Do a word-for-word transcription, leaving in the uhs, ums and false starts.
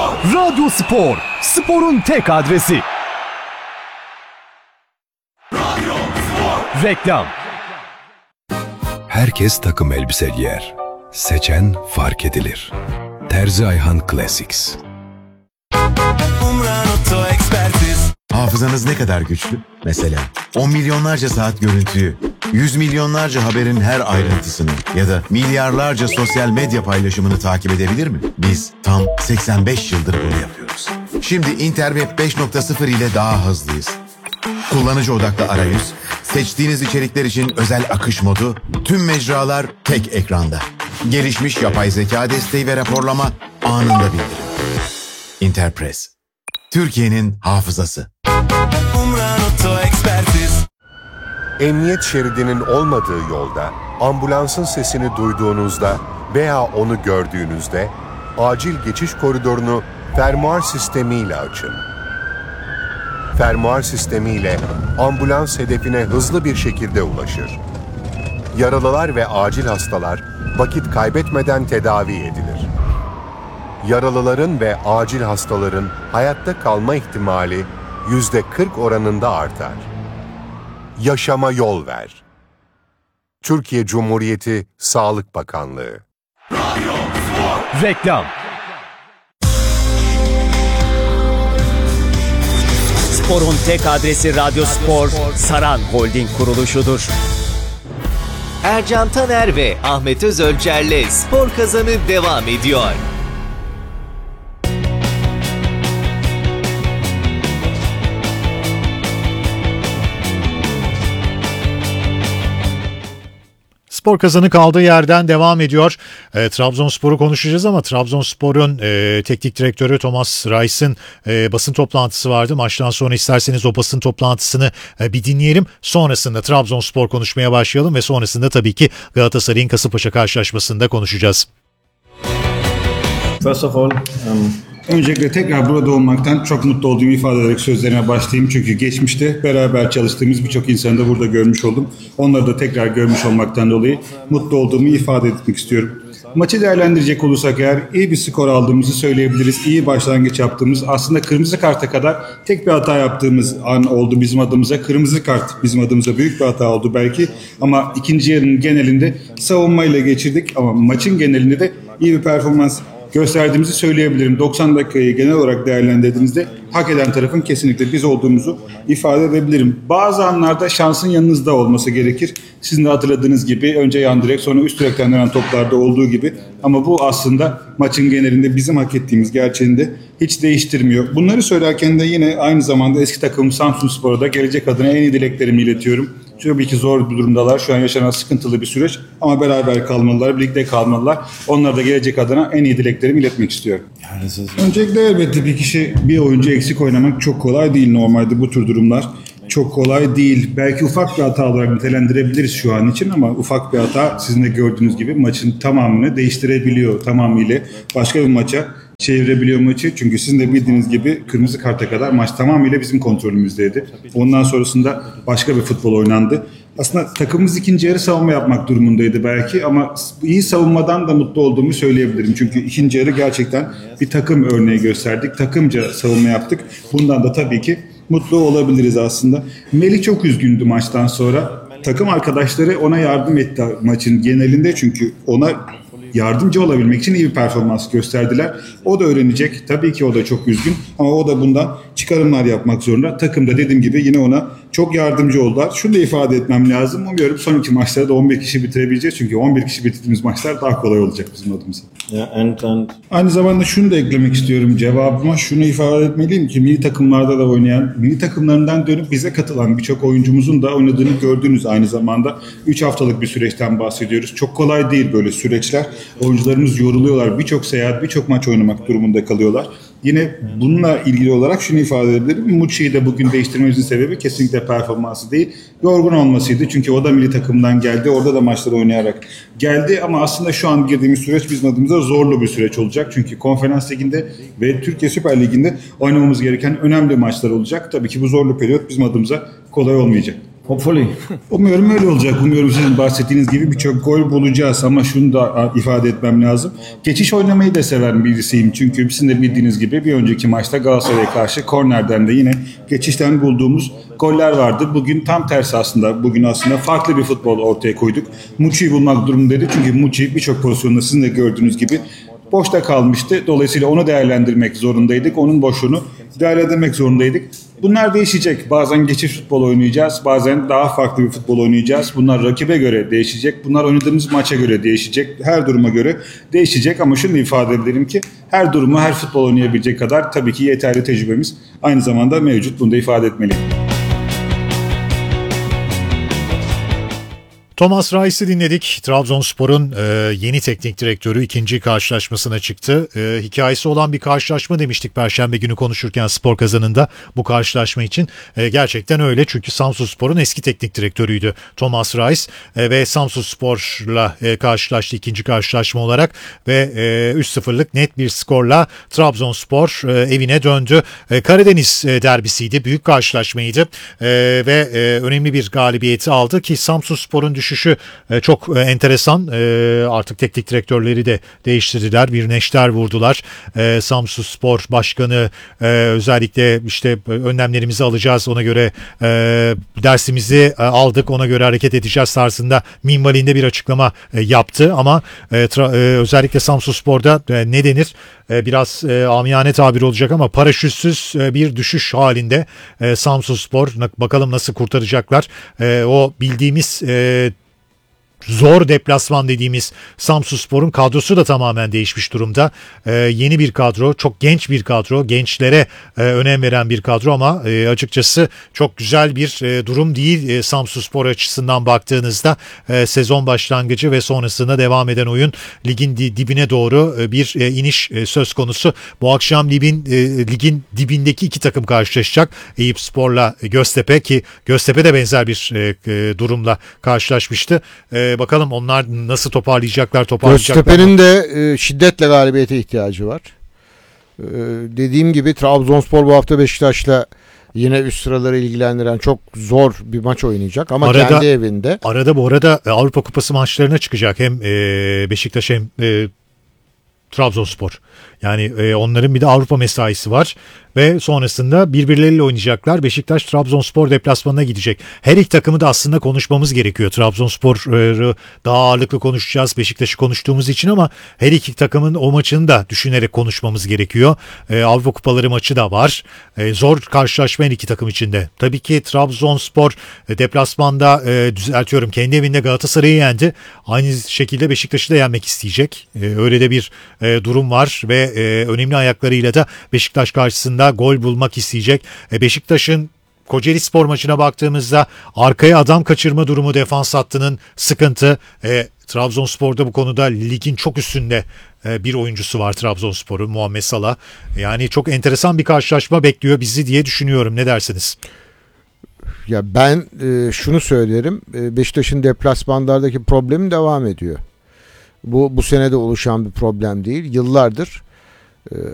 Radyo Spor, sporun tek adresi. Radyo Spor. Reklam. Herkes takım elbise giyer. Seçen fark edilir. Terzi Ayhan Classics. Hafızanız ne kadar güçlü? Mesela on milyonlarca saat görüntüyü, yüz milyonlarca haberin her ayrıntısını ya da milyarlarca sosyal medya paylaşımını takip edebilir mi? Biz tam seksen beş yıldır bunu yapıyoruz. Şimdi Interweb beş nokta sıfır ile daha hızlıyız. Kullanıcı odaklı arayüz, seçtiğiniz içerikler için özel akış modu, tüm mecralar tek ekranda. Gelişmiş yapay zeka desteği ve raporlama anında bildirim. Interpress, Türkiye'nin hafızası. Emniyet şeridinin olmadığı yolda, ambulansın sesini duyduğunuzda veya onu gördüğünüzde, acil geçiş koridorunu fermuar sistemiyle açın. Fermuar sistemiyle ambulans hedefine hızlı bir şekilde ulaşır. Yaralılar ve acil hastalar vakit kaybetmeden tedavi edilir. Yaralıların ve acil hastaların hayatta kalma ihtimali yüzde kırk oranında artar. Yaşama yol ver. Türkiye Cumhuriyeti Sağlık Bakanlığı. Radyo Spor. Reklam. Sporun tek adresi Radyo Spor, Saran Holding kuruluşudur. Ercan Taner ve Ahmet Özölçer'le Spor Kazanı devam ediyor. Spor Kazanı kaldığı yerden devam ediyor. E, Trabzonspor'u konuşacağız ama Trabzonspor'un e, teknik direktörü Thomas Reis'in e, basın toplantısı vardı. Maçtan sonra isterseniz o basın toplantısını e, bir dinleyelim. Sonrasında Trabzonspor konuşmaya başlayalım ve sonrasında tabii ki Galatasaray'ın Kasımpaşa karşılaşmasında konuşacağız. First of all, um... Öncelikle tekrar burada olmaktan çok mutlu olduğumu ifade ederek sözlerime başlayayım. Çünkü geçmişte beraber çalıştığımız birçok insanı da burada görmüş oldum. Onları da tekrar görmüş olmaktan dolayı mutlu olduğumu ifade etmek istiyorum. Maçı değerlendirecek olursak eğer iyi bir skor aldığımızı söyleyebiliriz. İyi başlangıç yaptığımız, aslında kırmızı karta kadar tek bir hata yaptığımız an oldu bizim adımıza. Kırmızı kart bizim adımıza büyük bir hata oldu belki. Ama ikinci yarının genelinde savunmayla geçirdik. Ama maçın genelinde de iyi bir performans gösterdiğimizi söyleyebilirim. doksan dakikayı genel olarak değerlendirdiğinizde hak eden tarafın kesinlikle biz olduğumuzu ifade edebilirim. Bazı anlarda şansın yanınızda olması gerekir. Sizin de hatırladığınız gibi önce yan direk sonra üst direkten dönen toplarda olduğu gibi. Ama bu aslında maçın genelinde bizim hak ettiğimiz gerçeğini hiç değiştirmiyor. Bunları söylerken de yine aynı zamanda eski takımım Samsunspor'a da gelecek adına en iyi dileklerimi iletiyorum. Tabii ki zor bir durumdalar. Şu an yaşanan sıkıntılı bir süreç. Ama beraber kalmalılar, birlikte kalmalılar. Onlara da gelecek adına en iyi dileklerimi iletmek istiyorum. Öncelikle elbette bir kişi, bir oyuncu eksik oynamak çok kolay değil normalde bu tür durumlar. Çok kolay değil. Belki ufak bir hata olarak nitelendirebiliriz şu an için ama ufak bir hata sizin de gördüğünüz gibi maçın tamamını değiştirebiliyor. Tamamıyla başka bir maça çevirebiliyor maçı. Çünkü sizin de bildiğiniz gibi kırmızı karta kadar maç tamamıyla bizim kontrolümüzdeydi. Ondan sonrasında başka bir futbol oynandı. Aslında takımımız ikinci yarı savunma yapmak durumundaydı belki ama iyi savunmadan da mutlu olduğumu söyleyebilirim. Çünkü ikinci yarı gerçekten bir takım örneği gösterdik. Takımca savunma yaptık. Bundan da tabii ki mutlu olabiliriz aslında. Melih çok üzgündü maçtan sonra. Takım arkadaşları ona yardım etti maçın genelinde çünkü ona yardımcı olabilmek için iyi bir performans gösterdiler. O da öğrenecek. Tabii ki o da çok üzgün ama o da bundan çıkarımlar yapmak zorunda. Takım da dediğim gibi yine ona çok yardımcı oldular. Şunu da ifade etmem lazım. Umuyorum sonraki maçlarda da on bir kişi bitirebileceğiz. Çünkü on bir kişi bitirdiğimiz maçlar daha kolay olacak bizim adımıza. Yeah, and, and... Aynı zamanda şunu da eklemek istiyorum cevabıma. Şunu ifade etmeliyim ki milli takımlarda da oynayan, milli takımlarından dönüp bize katılan birçok oyuncumuzun da oynadığını gördünüz aynı zamanda. üç haftalık bir süreçten bahsediyoruz. Çok kolay değil böyle süreçler. Oyuncularımız yoruluyorlar. Birçok seyahat, birçok maç oynamak durumunda kalıyorlar. Yine bununla ilgili olarak şunu ifade edebilirim. Muçi'yi de bugün değiştirmemizin sebebi kesinlikle performansı değil. Yorgun olmasıydı. Çünkü o da milli takımdan geldi. Orada da maçları oynayarak geldi. Ama aslında şu an girdiğimiz süreç bizim adımıza zorlu bir süreç olacak. Çünkü Konferans Ligi'nde ve Türkiye Süper Ligi'nde oynamamız gereken önemli maçlar olacak. Tabii ki bu zorlu periyot bizim adımıza kolay olmayacak. Hopefully. Umuyorum öyle olacak. Umuyorum sizin bahsettiğiniz gibi birçok gol bulacağız ama şunu da ifade etmem lazım. Geçiş oynamayı da seven birisiyim. Çünkü sizin de bildiğiniz gibi bir önceki maçta Galatasaray'a karşı kornerden de yine geçişten bulduğumuz goller vardı. Bugün tam tersi aslında. Bugün aslında farklı bir futbol ortaya koyduk. Muçi'yi bulmak durumundaydı. Çünkü Muçi birçok pozisyonda sizin de gördüğünüz gibi boşta kalmıştı. Dolayısıyla onu değerlendirmek zorundaydık. Onun boşluğunu değerlendirmek zorundaydık. Bunlar değişecek. Bazen geçiş futbol oynayacağız. Bazen daha farklı bir futbol oynayacağız. Bunlar rakibe göre değişecek. Bunlar oynadığımız maça göre değişecek. Her duruma göre değişecek. Ama şunu ifade edelim ki her durumu her futbol oynayabilecek kadar tabii ki yeterli tecrübemiz aynı zamanda mevcut. Bunu da ifade etmeliyim. Thomas Reis'i dinledik. Trabzonspor'un e, yeni teknik direktörü ikinci karşılaşmasına çıktı. E, hikayesi olan bir karşılaşma demiştik Perşembe günü konuşurken Spor Kazanı'nda bu karşılaşma için. E, gerçekten öyle çünkü Samsunspor'un eski teknik direktörüydü Thomas Reis e, ve Samsunspor'la e, karşılaştı ikinci karşılaşma olarak ve e, üç sıfırlık net bir skorla Trabzonspor e, evine döndü. E, Karadeniz e, derbisiydi. Büyük karşılaşmaydı e, ve e, önemli bir galibiyeti aldı ki Samsunspor'un düşüşü e, çok e, enteresan. E, artık teknik direktörleri de değiştirdiler. Bir neşter vurdular. E, Samsunspor Başkanı e, özellikle işte önlemlerimizi alacağız. Ona göre e, dersimizi e, aldık. Ona göre hareket edeceğiz tarzında minvalinde bir açıklama e, yaptı. Ama e, tra- e, özellikle Samsunspor'da e, ne denir? E, biraz e, amiyane tabir olacak ama paraşütsüz e, bir düşüş halinde e, Samsunspor. Bakalım nasıl kurtaracaklar. E, o bildiğimiz e, zor deplasman dediğimiz Samsunspor'un kadrosu da tamamen değişmiş durumda. Ee, yeni bir kadro, çok genç bir kadro, gençlere e, önem veren bir kadro ama e, açıkçası çok güzel bir e, durum değil e, Samsunspor açısından baktığınızda e, sezon başlangıcı ve sonrasında devam eden oyun ligin di, dibine doğru e, bir e, iniş e, söz konusu. Bu akşam ligin, e, ligin dibindeki iki takım karşılaşacak. Eyüpspor'la Göztepe ki Göztepe de benzer bir e, e, durumla karşılaşmıştı. E, Bakalım onlar nasıl toparlayacaklar, toparlayacaklar. Göztepe'nin de e, şiddetle galibiyete ihtiyacı var. E, dediğim gibi Trabzonspor bu hafta Beşiktaş'la yine üst sıraları ilgilendiren çok zor bir maç oynayacak ama arada, kendi evinde. Arada bu arada Avrupa Kupası maçlarına çıkacak hem e, Beşiktaş hem e, Trabzonspor. Yani e, onların bir de Avrupa mesaisi var ve sonrasında birbirleriyle oynayacaklar. Beşiktaş Trabzonspor deplasmanına gidecek. Her iki takımı da aslında konuşmamız gerekiyor. Trabzonspor'u daha ağırlıklı konuşacağız Beşiktaş'ı konuştuğumuz için ama her iki takımın o maçını da düşünerek konuşmamız gerekiyor. E, Avrupa Kupaları maçı da var. E, zor karşılaşma her iki takım içinde. Tabii ki Trabzonspor e, deplasmanda e, düzeltiyorum kendi evinde Galatasaray'ı yendi. Aynı şekilde Beşiktaş'ı da yenmek isteyecek. E, öyle de bir e, durum var ve e, önemli ayaklarıyla da Beşiktaş karşısında gol bulmak isteyecek. E, Beşiktaş'ın Kocaelispor maçına baktığımızda arkaya adam kaçırma durumu defans hattının sıkıntı. E, Trabzonspor'da bu konuda ligin çok üstünde e, bir oyuncusu var Trabzonspor'un Muhammed Salah. Yani çok enteresan bir karşılaşma bekliyor bizi diye düşünüyorum. Ne dersiniz? Ya ben e, şunu söylerim. E, Beşiktaş'ın deplasmanlardaki problemi devam ediyor. Bu bu sene de oluşan bir problem değil. Yıllardır e,